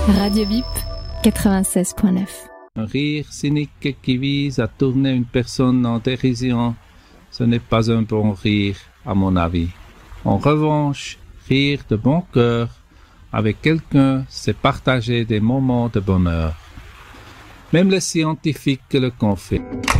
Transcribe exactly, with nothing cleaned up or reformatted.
Radio Bip quatre-vingt-seize point neuf. Un rire cynique qui vise à tourner une personne en dérision, ce n'est pas un bon rire, à mon avis. En revanche, rire de bon cœur avec quelqu'un, c'est partager des moments de bonheur. Même les scientifiques le confirment.